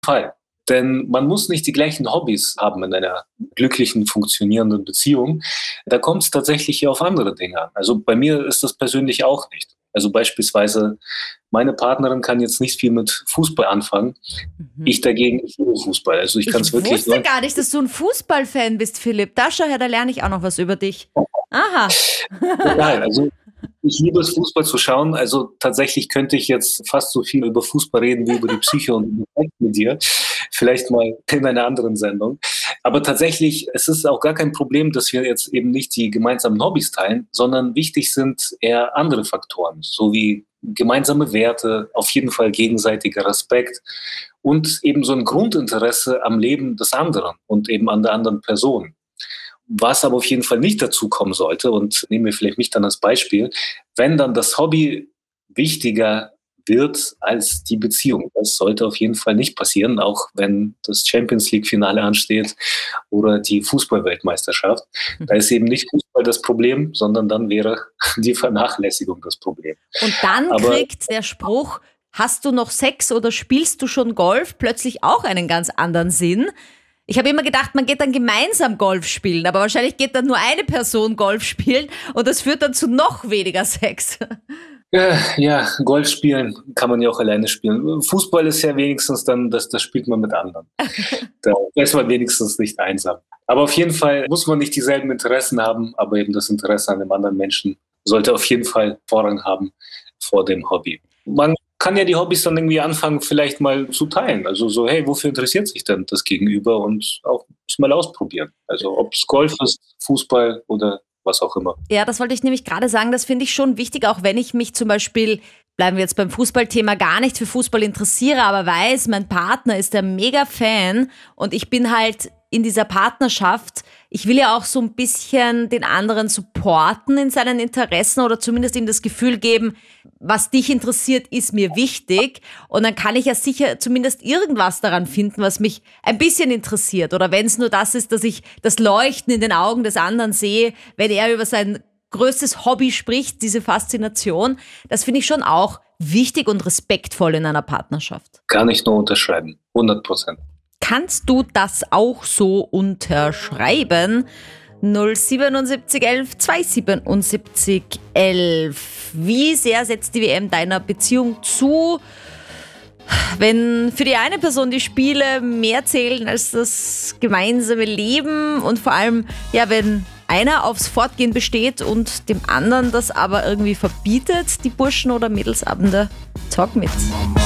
Fall. Denn man muss nicht die gleichen Hobbys haben in einer glücklichen, funktionierenden Beziehung. Da kommt es tatsächlich hier auf andere Dinge an. Also bei mir ist das persönlich auch nicht. Also beispielsweise, meine Partnerin kann jetzt nicht viel mit Fußball anfangen. Ich dagegen liebe Fußball. Also ich kann es wirklich. Ich wusste gar nicht, dass du ein Fußballfan bist, Philipp. Da schau her, da lerne ich auch noch was über dich. Aha. Nein, also ich liebe es, Fußball zu schauen. Also tatsächlich könnte ich jetzt fast so viel über Fußball reden wie über die Psyche und mit dir. Vielleicht mal in einer anderen Sendung. Aber tatsächlich, es ist auch gar kein Problem, dass wir jetzt eben nicht die gemeinsamen Hobbys teilen, sondern wichtig sind eher andere Faktoren, so wie gemeinsame Werte, auf jeden Fall gegenseitiger Respekt und eben so ein Grundinteresse am Leben des anderen und eben an der anderen Person. Was aber auf jeden Fall nicht dazu kommen sollte, und nehmen wir vielleicht mich dann als Beispiel, wenn dann das Hobby wichtiger wird als die Beziehung. Das sollte auf jeden Fall nicht passieren, auch wenn das Champions-League-Finale ansteht oder die Fußball-Weltmeisterschaft. Da ist eben nicht Fußball das Problem, sondern dann wäre die Vernachlässigung das Problem. Und dann kriegt der Spruch, hast du noch Sex oder spielst du schon Golf, plötzlich auch einen ganz anderen Sinn. Ich habe immer gedacht, man geht dann gemeinsam Golf spielen, aber wahrscheinlich geht dann nur eine Person Golf spielen und das führt dann zu noch weniger Sex. Ja, Golf spielen kann man ja auch alleine spielen. Fußball ist ja wenigstens dann, das spielt man mit anderen. Da ist man wenigstens nicht einsam. Aber auf jeden Fall muss man nicht dieselben Interessen haben, aber eben das Interesse an einem anderen Menschen sollte auf jeden Fall Vorrang haben vor dem Hobby. Man kann ja die Hobbys dann irgendwie anfangen, vielleicht mal zu teilen. Also so, hey, wofür interessiert sich denn das Gegenüber? Und auch es mal ausprobieren. Also ob es Golf ist, Fußball oder was auch immer. Ja, das wollte ich nämlich gerade sagen, das finde ich schon wichtig, auch wenn ich mich zum Beispiel, bleiben wir jetzt beim Fußballthema, gar nicht für Fußball interessiere, aber weiß, mein Partner ist der Mega-Fan und ich bin halt in dieser Partnerschaft, ich will ja auch so ein bisschen den anderen supporten in seinen Interessen oder zumindest ihm das Gefühl geben, was dich interessiert, ist mir wichtig. Und dann kann ich ja sicher zumindest irgendwas daran finden, was mich ein bisschen interessiert. Oder wenn es nur das ist, dass ich das Leuchten in den Augen des anderen sehe, wenn er über sein größtes Hobby spricht, diese Faszination. Das finde ich schon auch wichtig und respektvoll in einer Partnerschaft. Kann ich nur unterschreiben, 100%. Kannst du das auch so unterschreiben? 07711 277 11. Wie sehr setzt die WM deiner Beziehung zu? Wenn für die eine Person die Spiele mehr zählen als das gemeinsame Leben und vor allem, ja, wenn einer aufs Fortgehen besteht und dem anderen das aber irgendwie verbietet, die Burschen- oder Mädelsabende, talk mit.